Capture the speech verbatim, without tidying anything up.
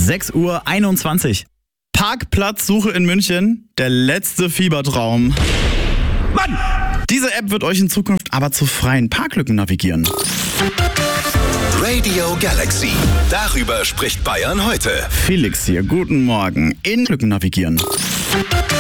sechs Uhr einundzwanzig. Parkplatzsuche in München, der letzte Fiebertraum. Mann! Diese App wird euch in Zukunft aber zu freien Parklücken navigieren. Radio Galaxy. Darüber spricht Bayern heute. Felix hier, guten Morgen. In Lücken navigieren.